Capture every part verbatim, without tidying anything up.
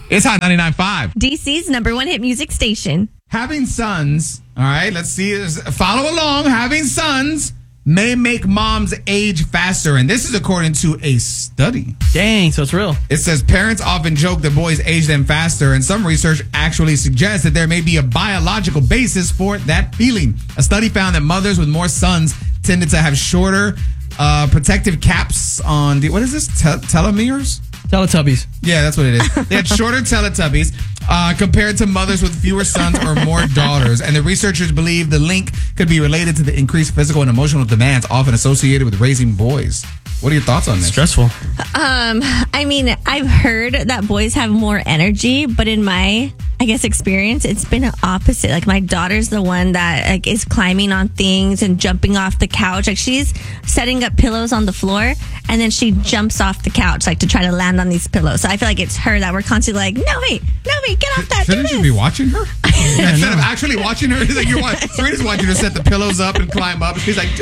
It's Hot ninety-nine point five. D C's number one hit music station. Having sons, all right, let's see. Follow along. Having sons may make moms age faster. And this is according to a study. Dang, so it's real. It says parents often joke that boys age them faster. And some research actually suggests that there may be a biological basis for that feeling. A study found that mothers with more sons tended to have shorter uh, protective caps on the, what is this? Te- telomeres? Teletubbies. Yeah, that's what it is. They had shorter Teletubbies uh, compared to mothers with fewer sons or more daughters. And the researchers believe the link could be related to the increased physical and emotional demands often associated with raising boys. What are your thoughts on this? Stressful. Um, I mean, I've heard that boys have more energy, but in my, I guess, experience, it's been opposite. Like, my daughter's the one that like is climbing on things and jumping off the couch. Like, she's setting up pillows on the floor, and then she jumps off the couch, like, to try to land on these pillows. So I feel like it's her that we're constantly like, no, wait, no, wait, get off that. Shouldn't you be watching her? Yeah, instead of actually watching her, it's like you're watching, Serena's watching her set the pillows up and climb up, and she's like, do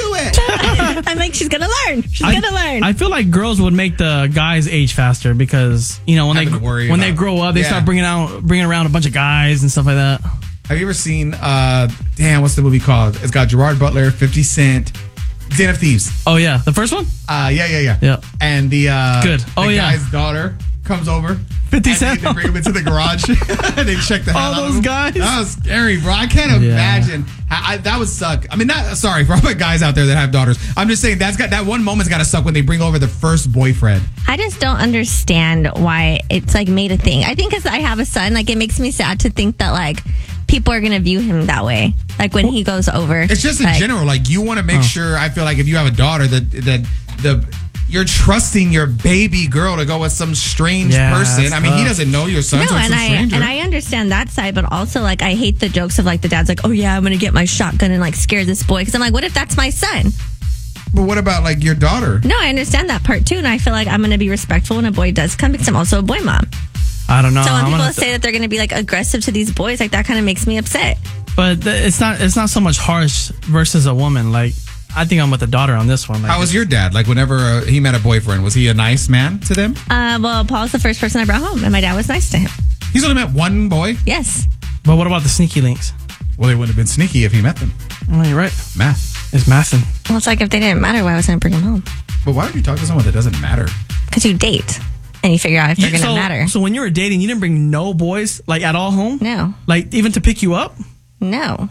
it. I'm like, she's going to learn. She's I, going to learn. I feel like girls would make the guys age faster because, you know, when Having they to worry when about- they grow up, they Yeah. start bringing out bringing around a bunch of guys and stuff like that. Have you ever seen, uh, damn, what's the movie called? It's got Gerard Butler, fifty Cent, Den of Thieves. Oh yeah, the first one. Uh, yeah, yeah, yeah. Yeah. And the, uh, Good. Oh, the yeah. guy's daughter comes over. fifty and Cent. They, they bring him into the garage. And they check the hell All out of those him. guys. That was scary, bro. I can't Yeah. imagine. I, I, that would suck. I mean, not sorry for all the guys out there that have daughters. I'm just saying that's got that one moment's got to suck when they bring over the first boyfriend. I just don't understand why it's like made a thing. I think because I have a son, like it makes me sad to think that like people are gonna view him that way. Like when he goes over, It's just in like, general, like you want to make Oh. sure. I feel like if you have a daughter, that that the you're trusting your baby girl to go with some strange Yeah, person. that's I mean, he tough. doesn't know your son, No, so it's and some I stranger. and I understand that side, but also like I hate the jokes of like the dad's like, oh yeah, I'm gonna get my shotgun and like scare this boy because I'm like, what if that's my son? But what about like your daughter? No, I understand that part too, and I feel like I'm gonna be respectful when a boy does come because I'm also a boy mom. I don't know. So when I'm people gonna say that they're gonna be like aggressive to these boys, like that kind of makes me upset. but th- it's not. It's not so much harsh versus a woman. Like I think I'm with the daughter on this one. Like, How was your dad? Like whenever uh, he met a boyfriend, was he a nice man to them? Uh, well, Paul's the first person I brought home, and my dad was nice to him. He's only met one boy. Yes. But what about the sneaky links? Well, they wouldn't have been sneaky if he met them. Oh, you're right. Math. It's mathing. Well, it's like if they didn't matter, why was I bring him home? But why would you talk to someone that doesn't matter? Because you date and you figure out if they're You- going to so, matter. So when you were dating, you didn't bring no boys like at all home. No. Like even to pick you up. No.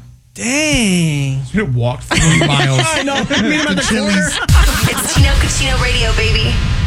Dang. You walked three miles. I know. Meet him at the corner. It's Tino Cucino Radio, baby.